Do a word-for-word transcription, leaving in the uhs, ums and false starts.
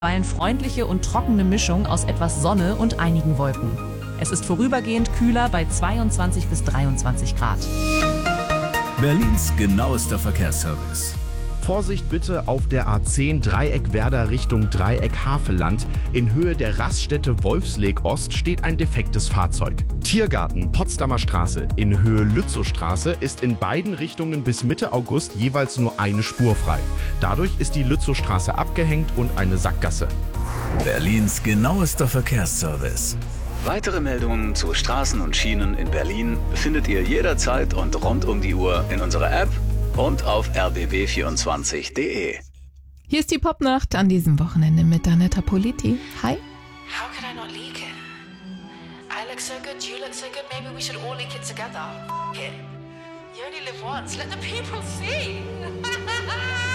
Eine freundliche und trockene Mischung aus etwas Sonne und einigen Wolken. Es ist vorübergehend kühler bei zweiundzwanzig bis dreiundzwanzig Grad. Berlins genauester Verkehrsservice. Vorsicht bitte auf der A zehn Dreieck Werder Richtung Dreieck Havelland. In Höhe der Raststätte Wolfsleg Ost steht ein defektes Fahrzeug. Tiergarten Potsdamer Straße in Höhe Lützowstraße ist in beiden Richtungen bis Mitte August jeweils nur eine Spur frei. Dadurch ist die Lützowstraße abgehängt und eine Sackgasse. Berlins genauester Verkehrsservice. Weitere Meldungen zu Straßen und Schienen in Berlin findet ihr jederzeit und rund um die Uhr in unserer App und auf r b b vierundzwanzig punkt d e. Hier ist die Popnacht an diesem Wochenende mit Danica Politi. Hi. How could I not leak it? I look so good, you look so good, maybe we should all leak it together. F it. You only live once, let the people see.